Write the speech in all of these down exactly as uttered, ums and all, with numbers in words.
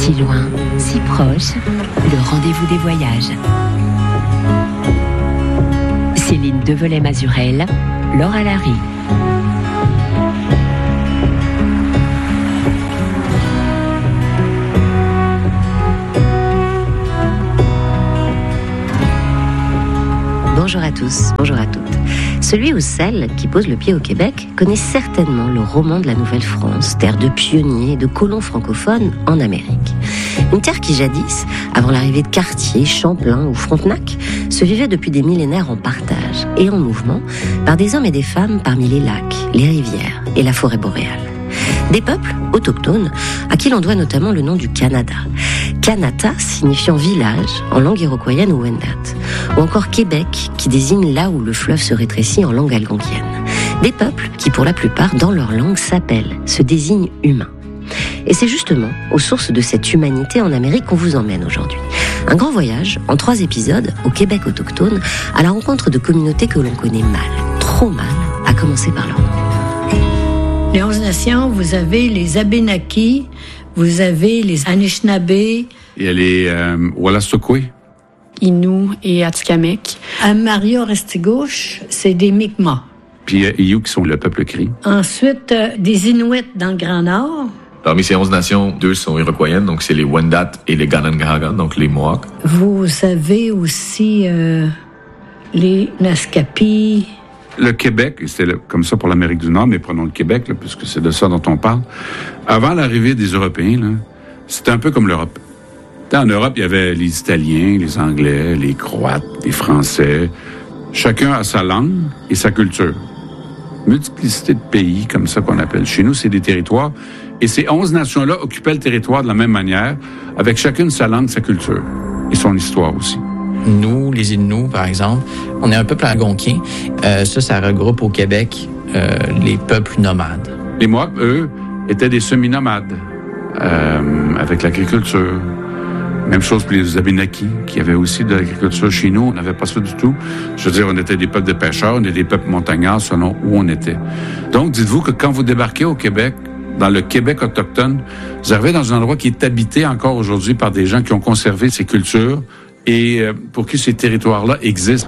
Si loin, si proche, le rendez-vous des voyages. Céline Develay-Mazurel, Laura Larry. Bonjour à tous, bonjour à toutes. Celui ou celle qui pose le pied au Québec connaît certainement le roman de la Nouvelle-France, terre de pionniers et de colons francophones en Amérique. Une terre qui jadis, avant l'arrivée de Cartier, Champlain ou Frontenac, se vivait depuis des millénaires en partage et en mouvement par des hommes et des femmes parmi les lacs, les rivières et la forêt boréale. Des peuples autochtones à qui l'on doit notamment le nom du Canada. Kanata signifiant village en langue iroquoienne ou Wendat. Ou encore Québec qui désigne là où le fleuve se rétrécit en langue algonquienne. Des peuples qui pour la plupart dans leur langue s'appellent, se désignent humains. Et c'est justement aux sources de cette humanité en Amérique qu'on vous emmène aujourd'hui. Un grand voyage en trois épisodes au Québec autochtone à la rencontre de communautés que l'on connaît mal, trop mal, à commencer par leur nom. Les onze nations, vous avez les Abénaquis, vous avez les Anishinabés. Il y a les euh, Wolastoqey. Innu et Atikamekw. À Mario-Restigouche, c'est des Mi'kmaq. Puis il y a Iyu qui sont le peuple cri. Ensuite, euh, des Inuits dans le Grand Nord. Parmi ces onze nations, deux sont iroquoiennes, donc c'est les Wendat et les Ganangahaga, donc les Mohawks. Vous avez aussi euh, les Naskapi. Le Québec, et c'était le, comme ça pour l'Amérique du Nord, mais prenons le Québec, là, puisque c'est de ça dont on parle. Avant l'arrivée des Européens, là, c'était un peu comme l'Europe. En Europe, il y avait les Italiens, les Anglais, les Croates, les Français. Chacun a sa langue et sa culture. Multiplicité de pays, comme ça qu'on appelle. Chez nous, c'est des territoires. Et ces onze nations-là occupaient le territoire de la même manière, avec chacune sa langue, sa culture. Et son histoire aussi. Nous, les Inuits, par exemple, on est un peuple algonquin. Euh, ça, ça regroupe au Québec euh, les peuples nomades. Les Mohawks, eux, étaient des semi-nomades, euh, avec l'agriculture. Même chose pour les Abénaquis, qui avaient aussi de l'agriculture chez nous. On n'avait pas ça du tout. Je veux dire, on était des peuples de pêcheurs, on était des peuples montagnards selon où on était. Donc, dites-vous que quand vous débarquez au Québec, dans le Québec autochtone, vous arrivez dans un endroit qui est habité encore aujourd'hui par des gens qui ont conservé ces cultures et pour qui ces territoires-là existent.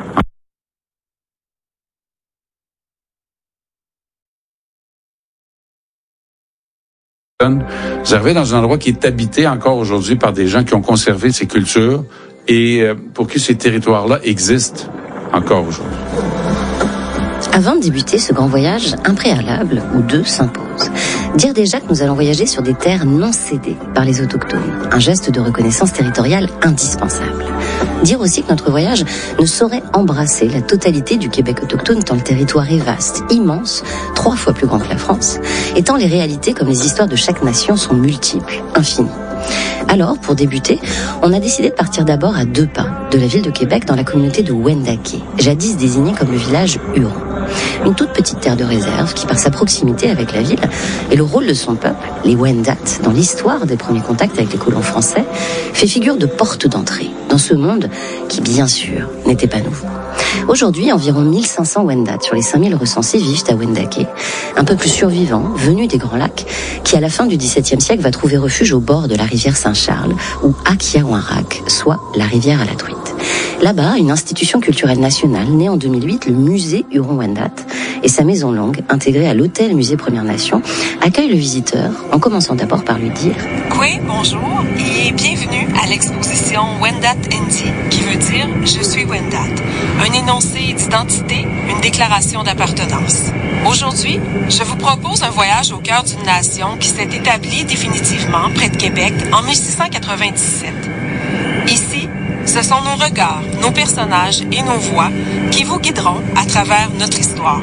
Vous arrivez dans un endroit qui est habité encore aujourd'hui par des gens qui ont conservé ces cultures et pour qui ces territoires-là existent encore aujourd'hui. Avant de débuter ce grand voyage, un préalable ou deux s'impose. Dire déjà que nous allons voyager sur des terres non cédées par les autochtones, un geste de reconnaissance territoriale indispensable. Dire aussi que notre voyage ne saurait embrasser la totalité du Québec autochtone tant le territoire est vaste, immense, trois fois plus grand que la France, et tant les réalités comme les histoires de chaque nation sont multiples, infinies. Alors, pour débuter, on a décidé de partir d'abord à deux pas de la ville de Québec dans la communauté de Wendake, jadis désignée comme le village Huron. Une toute petite terre de réserve qui, par sa proximité avec la ville et le rôle de son peuple, les Wendat, dans l'histoire des premiers contacts avec les colons français, fait figure de porte d'entrée dans ce monde qui, bien sûr, n'était pas nouveau. Aujourd'hui, environ mille cinq cents Wendat sur les cinq mille recensés vivent à Wendake, un peuple survivant, venu des Grands Lacs, qui à la fin du dix-septième siècle va trouver refuge au bord de la rivière Saint-Charles, ou Akiawanrak, soit la rivière à la truite. Là-bas, une institution culturelle nationale, née en deux mille huit, le musée Huron-Wendat, et sa maison longue, intégrée à l'hôtel Musée Première Nation, accueille le visiteur, en commençant d'abord par lui dire « Oui, bonjour et bienvenue à l'exposition Wendat Indi, qui veut dire « Je suis Wendat », un énoncé d'identité, une déclaration d'appartenance. Aujourd'hui, je vous propose un voyage au cœur d'une nation qui s'est établie définitivement près de Québec en mille six cent quatre-vingt-dix-sept. Ici, ce sont nos regards, nos personnages et nos voix qui vous guideront à travers notre histoire.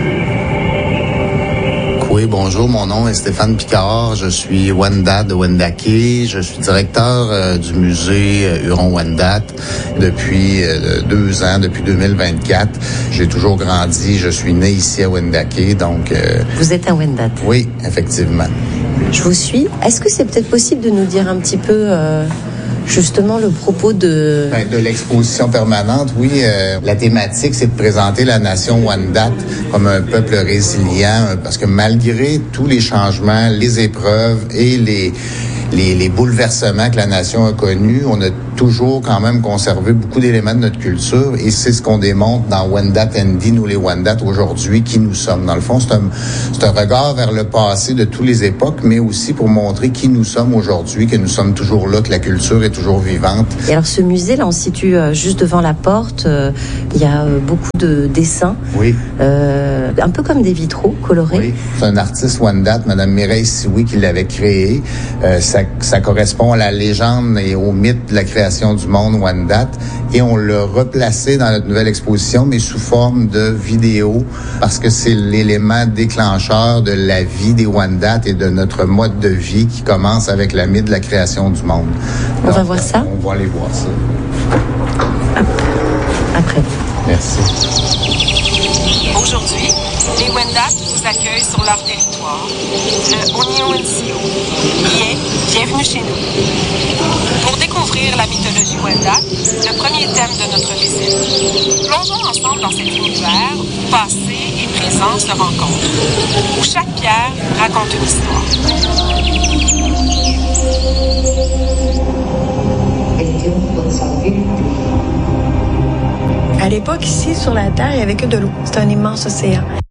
Oui, bonjour, mon nom est Stéphane Picard, je suis Wendat de Wendake, je suis directeur euh, du musée euh, Huron-Wendat depuis euh, deux ans, depuis deux mille vingt-quatre. J'ai toujours grandi, je suis né ici à Wendake, donc... Euh, Vous êtes un Wendat? Oui, effectivement. Je vous suis. Est-ce que c'est peut-être possible de nous dire un petit peu... Euh... justement le propos de... Ben, de l'exposition permanente, oui. Euh, la thématique, c'est de présenter la nation Wendat comme un peuple résilient, parce que malgré tous les changements, les épreuves et les... les, les bouleversements que la nation a connus, on a toujours quand même conservé beaucoup d'éléments de notre culture et c'est ce qu'on démontre dans Wendat Andy, nous les Wendat aujourd'hui, qui nous sommes. Dans le fond, c'est un, c'est un regard vers le passé de toutes les époques, mais aussi pour montrer qui nous sommes aujourd'hui, que nous sommes toujours là, que la culture est toujours vivante. Et alors ce musée, là, on se situe euh, juste devant la porte. Euh, il y a euh, beaucoup de dessins. Oui. Euh, un peu comme des vitraux colorés. Oui. C'est un artiste Wendat, Madame Mireille Sioui, qui l'avait créé. Euh, ça, ça correspond à la légende et au mythe de la création du monde Wendat. Et on l'a replacé dans notre nouvelle exposition, mais sous forme de vidéo, parce que c'est l'élément déclencheur de la vie des Wendat et de notre mode de vie qui commence avec la mythe de la création du monde. On Donc, va voir ça? On va aller voir ça. Après. Merci. Aujourd'hui, les Wendat vous accueillent sur leur territoire, le Onionensio, qui est Bienvenue chez nous. Pour découvrir la mythologie Wendat, le premier thème de notre visite, plongeons ensemble dans cet univers où passé et présent se rencontrent, où chaque pierre raconte une histoire. À l'époque, ici, sur la Terre, il n'y avait que de l'eau. C'était un immense océan.